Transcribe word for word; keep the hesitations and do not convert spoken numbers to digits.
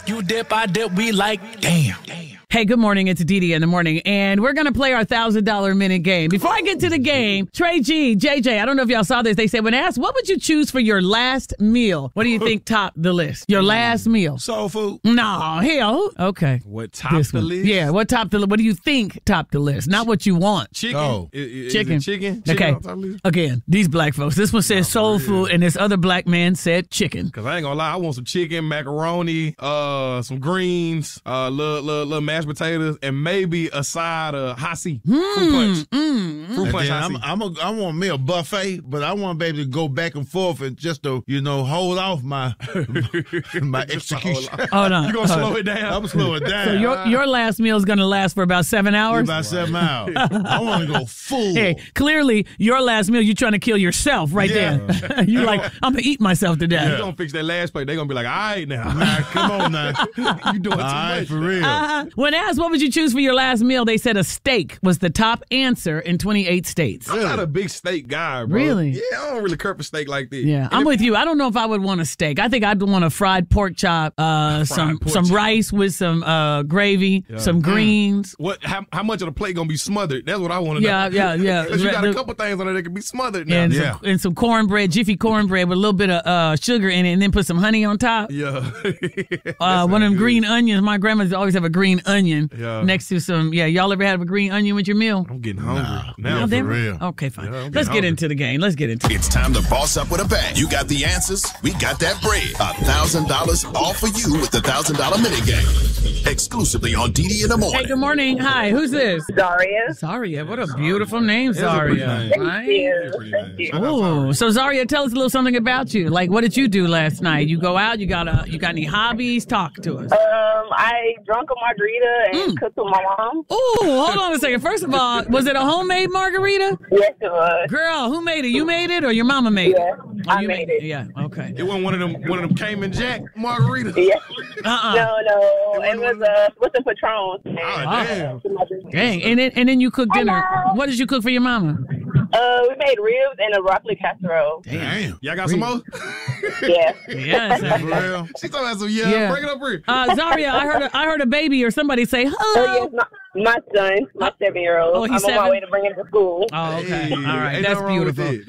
You dip, I dip, we like, damn. Hey, good morning. It's Didi in the morning, and we're going to play our one thousand dollars minute game. Before I get to the game, Trey G, J J, I don't know if y'all saw this. They said, when asked, what would you choose for your last meal? What do you think topped the list? Your last meal. Soul food. No, hell. Okay. What topped the list? Yeah, what topped the list? What do you think topped the list? Not what you want. Chicken. Oh. Is, is Chicken. It chicken. Okay. Chicken on top of the list? Again, these black folks. This one says soul food, and this other black man said chicken. Because I ain't going to lie, I want some chicken, macaroni, uh, some greens, uh, little, little, little mashed potatoes, and maybe a side of hot C. Mm, Fruit punch. Mm, Fruit And punch then hot I'm, C. I'm a, I want me a buffet, but I want to be able to go back and forth and just to, you know, hold off my my execution. Hold on. You going to slow it down? I'm slow it down. So your your last meal is going to last for about seven hours? about seven hours. I want to go full. Hey, clearly, your last meal, you're trying to kill yourself right Yeah. there. You're like, I'm going to eat myself to You death. going to fix that last plate. They're going to be like, all right now. Nah, come on now. You doing too All right, much. for real. Uh, when asked what would you choose for your last meal, they said a steak was the top answer in twenty-eight states. I'm not a big steak guy, bro. Really? Yeah, I don't really care for steak like this. Yeah, And I'm if- with you. I don't know if I would want a steak. I think I'd want a fried pork chop, uh, some pork some chop. rice with some uh, gravy, some greens. What? How, how much of the plate gonna be smothered? That's what I want to Yeah, know. yeah, yeah. Because you got The- a couple things on there that can be smothered now. And, Yeah. some, and some cornbread, Jiffy cornbread with a little bit of uh, sugar in it, and then put some honey on top. Yeah. Uh, one of them green onions. My grandma's always have a green onion Yeah. next to some. Yeah, y'all ever have a green onion with your meal? I'm getting hungry Nah. now. Yeah, Damn. for real. Okay, fine. Yeah, I'm Let's getting get hungry. into the game. Let's get into it. It's time to boss up with a bang. You got the answers. We got that bread. A thousand dollars all for you with the thousand dollar minute game. Exclusively on Didi in the Hey, morning. good morning. Hi, who's this? Zaria. Zaria. What a beautiful name, That's a pretty Zaria. name. Thank Right? you. Pretty Thank nice. you. Oh, so Zaria, tell us a little something about you. Like, what did you do last night? You go out. You got a. You got any hobbies? Talk to us. Um, I drank a margarita and cooked with my mom. Oh, hold on a second. First of all, was it a homemade margarita? Yes, it was. Girl, who made it? You made it, or your mama made Yeah, it? Oh, I you made it. Yeah. Okay. It wasn't one of them one of them Cayman Jack margaritas. Yes. Uh-uh. No, no. It was uh, with the Patron. Ah, damn. Dang. And then and then you cook dinner. What did you cook for your mama? Uh, we made ribs and a broccoli casserole. Damn. Y'all got some more? Yeah. Yes. For real. She talking about some, yeah, Yeah. bring it up here. Uh, Zaria, I heard a, I heard a baby or somebody say, Oh, hello. yes, my, my son, my seven-year-old. Oh, he's I'm on my seven? way to bring him to school. Oh, okay. Hey, All right. ain't That's nothing wrong with beautiful. it.